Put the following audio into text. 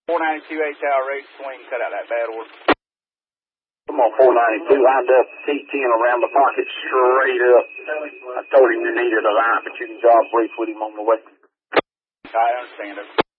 492 8-hour rate swing, cut out that bad order. Come on, 492, lined up, T10 around the pocket, straight up. I told him you needed a line, but you can job brief with him on the way. I understand it.